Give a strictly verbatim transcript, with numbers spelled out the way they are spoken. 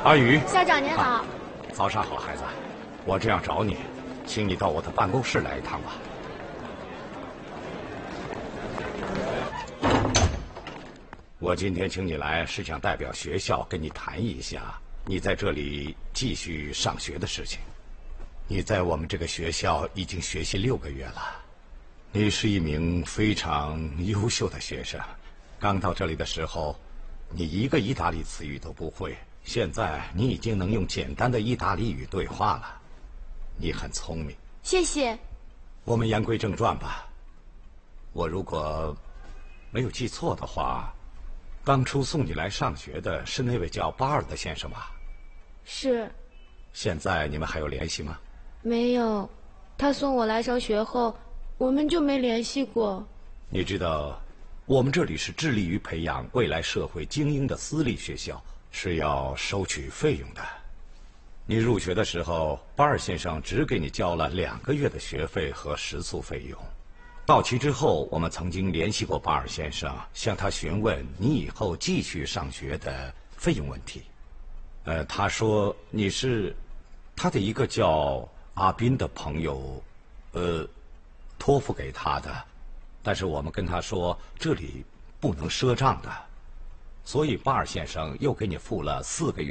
阿宇， 校长您好、啊。 早上好，孩子。我这样找你，请你到我的办公室来一趟吧。我今天请你来，是想代表学校跟你谈一下你在这里继续上学的事情。你在我们这个学校已经学习六个月了，你是一名非常优秀的学生。刚到这里的时候，你一个意大利词语都不会，现在你已经能用简单的意大利语对话了。你很聪明， 谢谢。 我们言归正传吧。我如果没有记错的话，当初送你来上学的是那位叫巴尔的先生吧？ 是。 现在你们还有联系吗？ 没有，他送我来上学后，我们就没联系过。 你知道，我们这里是致力于培养未来社会精英的私立学校，是要收取费用的。你入学的时候，巴尔先生只给你交了两个月的学费和食宿费用。到期之后，我们曾经联系过巴尔先生，向他询问你以后继续上学的费用问题。呃，他说你是他的一个叫阿宾的朋友，呃，托付给他的。但是我们跟他说这里不能赊账的，所以巴尔先生又给你付了四个月